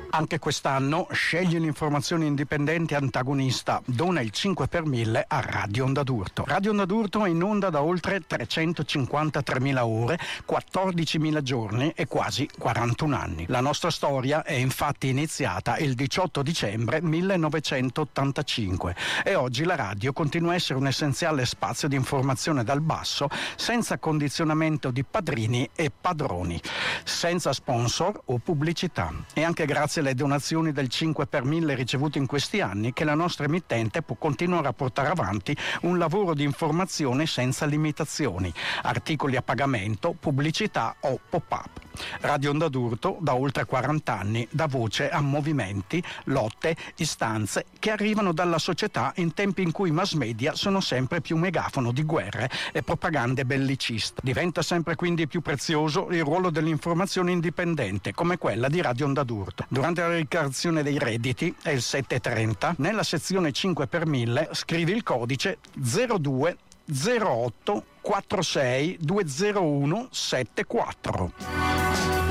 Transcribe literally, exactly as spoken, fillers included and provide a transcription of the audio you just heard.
Anche quest'anno scegli l'informazione indipendente antagonista, dona il cinque per mille a Radio Onda d'Urto. Radio Onda d'Urto è in onda da oltre trecentocinquantatremila ore, quattordicimila giorni e quasi quarantuno anni. La nostra storia è infatti iniziata il diciotto dicembre millenovecentottantacinque e oggi la radio continua a essere un essenziale spazio di informazione dal basso, senza condizionamento di padrini e padroni, senza sponsor o pubblicità. E anche grazie alle donazioni del cinque per mille ricevute in questi anni che la nostra emittente può continuare a portare avanti un lavoro di informazione senza limitazioni, articoli a pagamento, pubblicità o pop-up. Radio Onda d'Urto da oltre quaranta anni dà voce a movimenti, lotte, istanze che arrivano dalla società in tempi in cui i mass media sono sempre più megafono di guerre e propagande belliciste. Diventa sempre quindi più prezioso il ruolo dell'informazione indipendente come quella di Radio Onda d'Urto. Durante la dichiarazione dei redditi è il sette trenta, nella sezione cinque per mille scrivi il codice zero due zero otto quattro sei due zero uno sette quattro.